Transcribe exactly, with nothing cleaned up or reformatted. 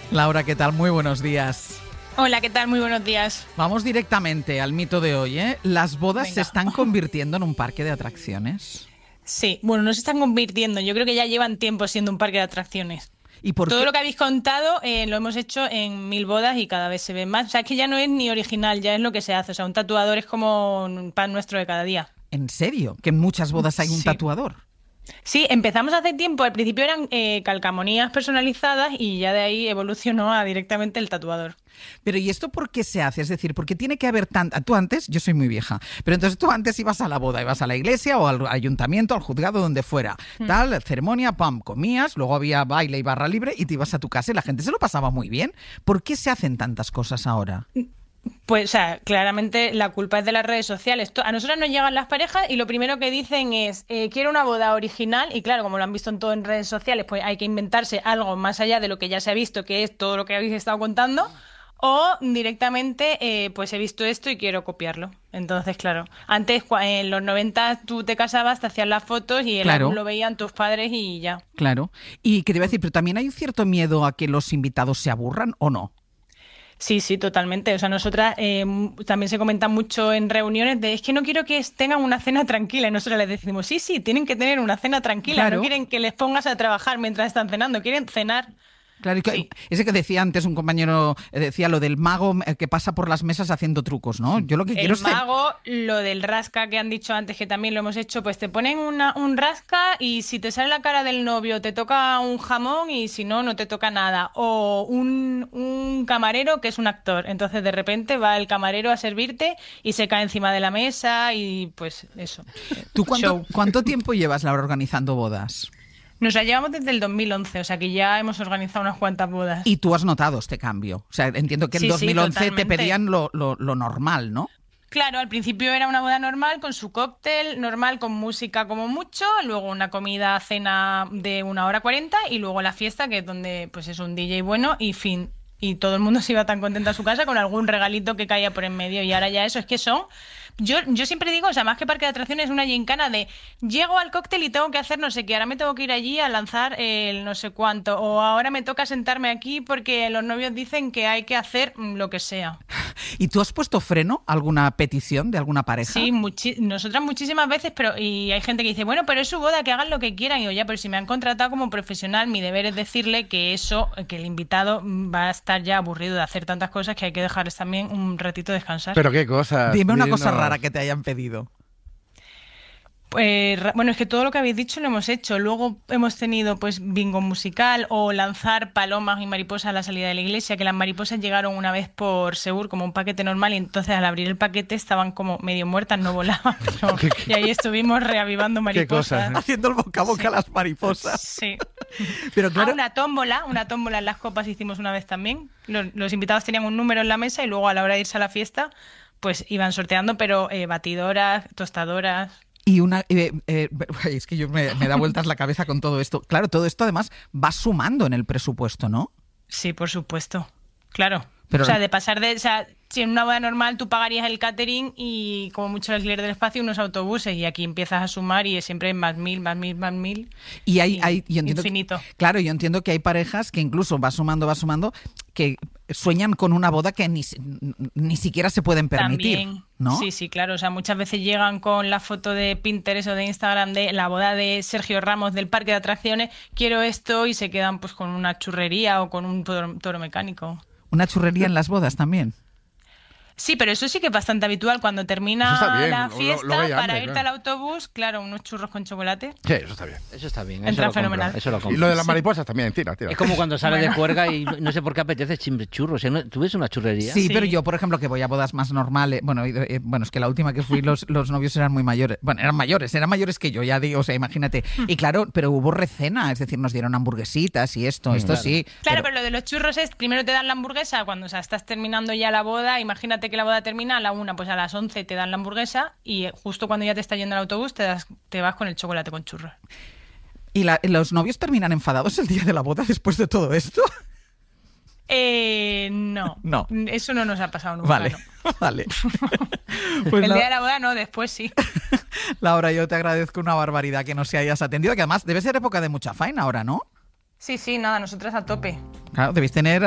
Laura, ¿qué tal? Muy buenos días. Hola, ¿qué tal? Muy buenos días. Vamos directamente al mito de hoy, ¿eh? ¿Las bodas Venga. se están convirtiendo en un parque de atracciones? Sí, bueno, no se están convirtiendo. Yo creo que ya llevan tiempo siendo un parque de atracciones. ¿Y por Todo qué? lo que habéis contado eh, lo hemos hecho en mil bodas y cada vez se ve más. O sea, es que ya no es ni original, ya es lo que se hace. O sea, un tatuador es como un pan nuestro de cada día. ¿En serio? ¿Que en muchas bodas hay un Sí. tatuador? Sí, empezamos hace tiempo. Al principio eran eh, calcamonías personalizadas y ya de ahí evolucionó a directamente el tatuador. Pero ¿y esto por qué se hace? Es decir, porque tiene que haber tanta... Tú antes, yo soy muy vieja, pero entonces tú antes ibas a la boda, ibas a la iglesia o al ayuntamiento, al juzgado, donde fuera. Mm. Tal, ceremonia, pam, comías, luego había baile y barra libre y te ibas a tu casa y la gente se lo pasaba muy bien. ¿Por qué se hacen tantas cosas ahora? Pues, o sea, claramente la culpa es de las redes sociales. To- A nosotras nos llegan las parejas y lo primero que dicen es, eh, quiero una boda original, y claro, como lo han visto en todo en redes sociales, pues hay que inventarse algo más allá de lo que ya se ha visto, que es todo lo que habéis estado contando, o directamente, eh, pues he visto esto y quiero copiarlo. Entonces, claro, antes cua- en los noventa tú te casabas, te hacías las fotos y el Claro. álbum lo veían tus padres y ya. Claro. Y que te iba a decir, pero también hay un cierto miedo a que los invitados se aburran, ¿o no? Sí, sí, totalmente. O sea, nosotras eh, m- también se comenta mucho en reuniones de es que no quiero que es- tengan una cena tranquila. Y nosotros les decimos, sí, sí, tienen que tener una cena tranquila. Claro. No quieren que les pongas a trabajar mientras están cenando, quieren cenar. Claro, y que- Sí. ese que decía antes un compañero, eh, decía lo del mago eh, que pasa por las mesas haciendo trucos, ¿no? Yo lo que quiero El es... ce- mago, lo del rasca que han dicho antes, que también lo hemos hecho, pues te ponen una, un rasca y si te sale la cara del novio te toca un jamón y si no, no te toca nada. O un, un camarero que es un actor. Entonces de repente va el camarero a servirte y se cae encima de la mesa y pues eso. ¿Tú cuánto, Show. cuánto tiempo llevas, Laura, organizando bodas? Nos la llevamos desde el dos mil once, o sea que ya hemos organizado unas cuantas bodas. Y tú has notado este cambio. O sea, entiendo que en Sí, sí, dos mil once te totalmente. pedían lo, lo- lo normal, ¿no? Claro, al principio era una boda normal con su cóctel, normal con música como mucho, luego una comida, cena de una hora cuarenta y luego la fiesta, que es donde pues es un D J bueno y fin. Y todo el mundo se iba tan contento a su casa con algún regalito que caía por en medio. Y ahora ya eso, es que son... Yo, yo siempre digo, o sea, más que parque de atracciones, es una gincana de llego al cóctel y tengo que hacer no sé qué, ahora me tengo que ir allí a lanzar el no sé cuánto, o ahora me toca sentarme aquí porque los novios dicen que hay que hacer mm, lo que sea. ¿Y tú has puesto freno a alguna petición de alguna pareja? Sí, muchi- nosotras muchísimas veces, pero y hay gente que dice, bueno, pero es su boda, que hagan lo que quieran. Y yo, ya, pero si me han contratado como profesional, mi deber es decirle que eso, que el invitado mm, va a estar ya aburrido de hacer tantas cosas que hay que dejarles también un ratito descansar. Pero qué cosas. Dime una dinos. cosa rara que te hayan pedido. Pues, ra- bueno, es que todo lo que habéis dicho lo hemos hecho. Luego hemos tenido pues bingo musical o lanzar palomas y mariposas a la salida de la iglesia, que las mariposas llegaron una vez por Segur como un paquete normal y entonces al abrir el paquete estaban como medio muertas, no volaban. pero- y ahí estuvimos reavivando mariposas. cosas, ¿eh? Haciendo el boca a boca a las mariposas. Sí. Pero claro, Ah, una tómbola, una tómbola en las copas hicimos una vez también. Los, los invitados tenían un número en la mesa y luego a la hora de irse a la fiesta, pues iban sorteando, pero eh, batidoras, tostadoras. y una... eh, eh, es que yo me, me da vueltas la cabeza con todo esto. Claro, todo esto además va sumando en el presupuesto, ¿no? Sí, por supuesto. Claro. Pero- O sea, de pasar de... O sea, si en una boda normal tú pagarías el catering y como mucho el alquiler del espacio unos autobuses y aquí empiezas a sumar y es siempre más mil, más mil, más mil. Y hay, Y hay yo entiendo que- infinito. claro, yo entiendo que hay parejas que incluso va sumando, va sumando, que sueñan con una boda que ni, si- ni siquiera se pueden permitir, También. ¿no? Sí, sí, claro. O sea, muchas veces llegan con la foto de Pinterest o de Instagram de la boda de Sergio Ramos del parque de atracciones, quiero esto, y se quedan pues con una churrería o con un toro, toro mecánico. Una churrería en las bodas también. Sí, pero eso sí que es bastante habitual. Cuando termina Eso está bien, la lo- lo- fiesta, luego hay para hambre, irte claro. al autobús, claro, unos churros con chocolate. Sí, eso está bien. Eso está bien, Entra eso lo compro, fenomenal. eso lo Y compro. lo de las mariposas también, tira, tira. Es como cuando sales Bueno. de juerga y no sé por qué apetece chimbre churros. ¿eh? ¿No- ¿Tú ves una churrería? Sí, Sí. pero yo, por ejemplo, que voy a bodas más normales, bueno, y- eh, bueno, es que la última que fui los, los novios eran muy mayores, bueno, eran mayores, eran mayores que yo, ya digo, o sea, imagínate. Y claro, pero hubo recena, es decir, nos dieron hamburguesitas y esto, esto claro. sí. Claro, pero- pero lo de los churros es, primero te dan la hamburguesa cuando, o sea, estás terminando ya la boda, imagínate que la boda termina a la una, pues a las once te dan la hamburguesa y justo cuando ya te está yendo el autobús te, das, te vas con el chocolate con churros. ¿Y la- los novios terminan enfadados el día de la boda después de todo esto? Eh, no. No. Eso no nos ha pasado nunca, Vale, no. vale. Pues El la- día de la boda no, después sí. Laura, yo te agradezco una barbaridad que nos hayas atendido, que además debe ser época de mucha faena ahora, ¿no? Sí, sí, nada, nosotras a tope. Claro, debéis tener